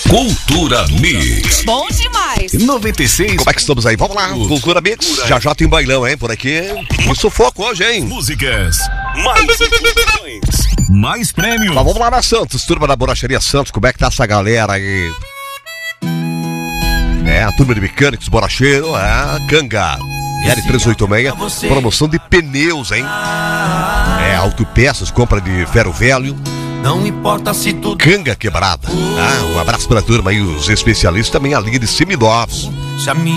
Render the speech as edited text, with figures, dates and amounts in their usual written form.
Cultura Mix. Bom demais. 96. Como é que estamos aí? Vamos lá, Cultura Mix. Já tem bailão, hein, por aqui. Que sufoco hoje, hein? Músicas, mais informações, mais prêmios. Mas vamos lá na Santos, turma da Borracharia Santos. Como é que tá essa galera aí? A turma de mecânicos, borracheiro, Canga. L386, promoção de pneus, hein? Autopeças, compra de ferro velho. Não importa se tudo Canga quebrada. Um abraço pra turma aí, os especialistas, também a linha de seminovos.